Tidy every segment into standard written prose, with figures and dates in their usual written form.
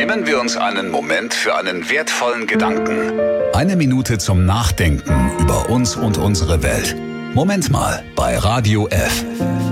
Nehmen wir uns einen Moment für einen wertvollen Gedanken. Eine Minute zum Nachdenken über uns und unsere Welt. Moment mal bei Radio F.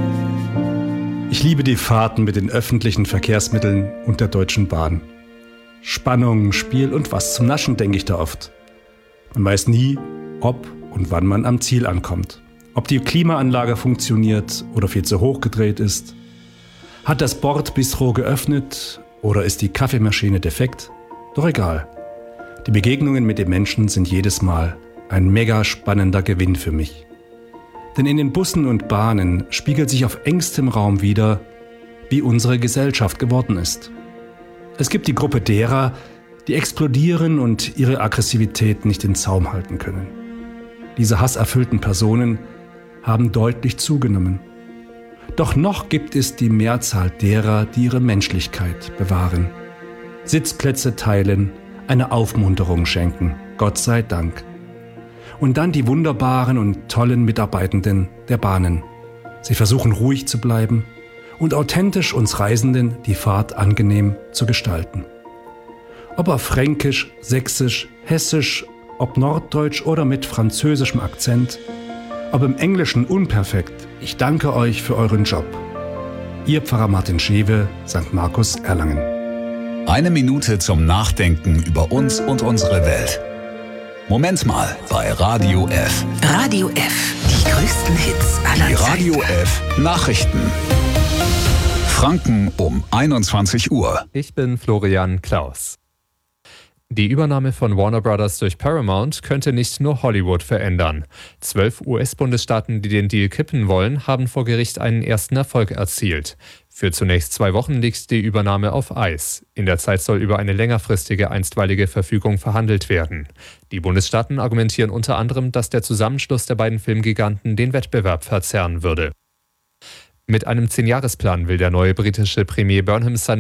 Ich liebe die Fahrten mit den öffentlichen Verkehrsmitteln und der Deutschen Bahn. Spannung, Spiel und was zum Naschen, denke ich da oft. Man weiß nie, ob und wann man am Ziel ankommt. Ob die Klimaanlage funktioniert oder viel zu hoch gedreht ist. Hat das Bordbistro geöffnet oder ist die Kaffeemaschine defekt? Doch egal. Die Begegnungen mit den Menschen sind jedes Mal ein mega spannender Gewinn für mich. Denn in den Bussen und Bahnen spiegelt sich auf engstem Raum wider, wie unsere Gesellschaft geworden ist. Es gibt die Gruppe derer, die explodieren und ihre Aggressivität nicht in Zaum halten können. Diese hasserfüllten Personen haben deutlich zugenommen. Doch noch gibt es die Mehrzahl derer, die ihre Menschlichkeit bewahren. Sitzplätze teilen, eine Aufmunterung schenken, Gott sei Dank. Und dann die wunderbaren und tollen Mitarbeitenden der Bahnen. Sie versuchen ruhig zu bleiben und authentisch uns Reisenden die Fahrt angenehm zu gestalten. Ob auf Fränkisch, Sächsisch, Hessisch, ob Norddeutsch oder mit französischem Akzent, ob im Englischen unperfekt, ich danke euch für euren Job. Ihr Pfarrer Martin Schewe, St. Markus, Erlangen. Eine Minute zum Nachdenken über uns und unsere Welt. Moment mal bei Radio F. Radio F, die größten Hits aller Die Zeiten. Radio F Nachrichten. Franken um 21 Uhr. Ich bin Florian Klaus. Die Übernahme von Warner Bros. Durch Paramount könnte nicht nur Hollywood verändern. 12 US-Bundesstaaten, die den Deal kippen wollen, haben vor Gericht einen ersten Erfolg erzielt. Für zunächst 2 Wochen liegt die Übernahme auf Eis. In der Zeit soll über eine längerfristige einstweilige Verfügung verhandelt werden. Die Bundesstaaten argumentieren unter anderem, dass der Zusammenschluss der beiden Filmgiganten den Wettbewerb verzerren würde. Mit einem 10-Jahresplan will der neue britische Premier Burnham seine